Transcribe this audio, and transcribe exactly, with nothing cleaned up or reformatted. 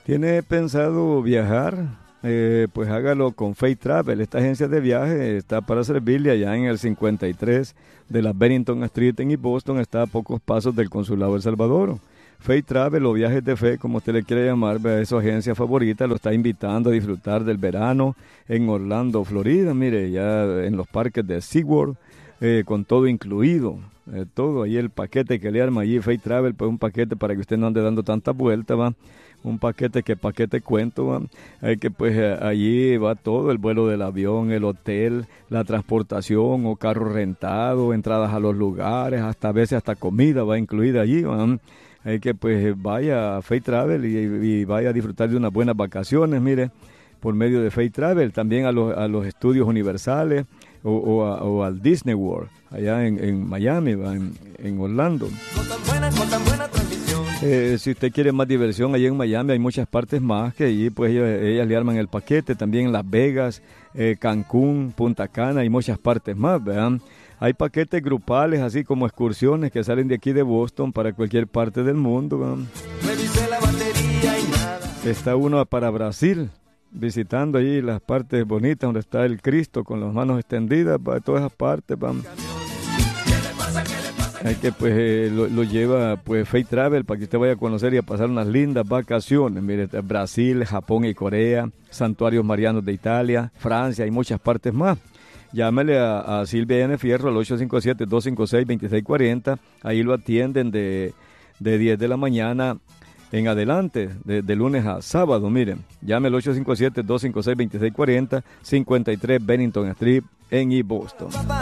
¿Tiene pensado viajar? Eh, pues hágalo con Faith Travel. Esta agencia de viaje está para servirle allá en el cincuenta y tres de la Bennington Street en East Boston. Está a pocos pasos del Consulado de El Salvador. Faith Travel o Viajes de Fe, como usted le quiere llamar, es su agencia favorita. Lo está invitando a disfrutar del verano en Orlando, Florida. Mire, ya en los parques de SeaWorld, eh, con todo incluido. Eh, todo ahí el paquete que le arma allí Faith Travel, pues un paquete para que usted no ande dando tantas vueltas, va. Un paquete que paquete cuento, ¿va? Hay que pues eh, allí va todo, el vuelo del avión, el hotel, la transportación o carro rentado, entradas a los lugares, hasta a veces hasta comida va incluida allí, ¿va? Hay que pues vaya a Faith Travel y, y vaya a disfrutar de unas buenas vacaciones, mire, por medio de Faith Travel, también a los, a los estudios universales o, o, a, o al Disney World, allá en, en Miami, ¿va? En, en Orlando. Con tan buena, con tan buena transmisión. Eh, si usted quiere más diversión, allá en Miami hay muchas partes más que allí pues ellas, ellas le arman el paquete, también Las Vegas, eh, Cancún, Punta Cana y muchas partes más, ¿verdad? Hay paquetes grupales, así como excursiones que salen de aquí de Boston para cualquier parte del mundo, ¿verdad? La batería y nada. Está uno para Brasil, visitando allí las partes bonitas donde está el Cristo con las manos extendidas, para todas esas partes, ¿verdad? Hay que pues eh, lo, lo lleva pues Faith Travel para que usted vaya a conocer y a pasar unas lindas vacaciones. Mire, Brasil, Japón y Corea, santuarios marianos de Italia, Francia y muchas partes más. Llámele a, a Silvia N. Fierro al ocho cinco siete, dos cinco seis, dos seis cuatro cero. Ahí lo atienden de, de diez de la mañana en adelante, de, de lunes a sábado. Miren, llame al ocho cinco siete, dos cinco seis, dos seis cuatro cero, cincuenta y tres Bennington Street en East Boston.